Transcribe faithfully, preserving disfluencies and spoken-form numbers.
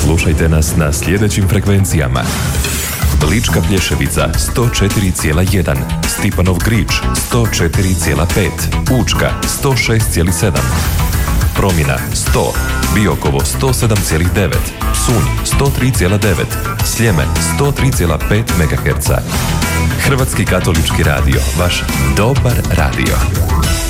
Slušajte nas na sljedećim frekvencijama: Lička Plješevica sto četiri zarez jedan, Stipanov Grič sto četiri zarez pet, Učka sto šest zarez sedam, Promjena sto, Biokovo sto sedam zarez devet, Sunj sto tri zarez devet, Sljeme sto tri zarez pet megaherca. Hrvatski katolički radio, vaš dobar radio.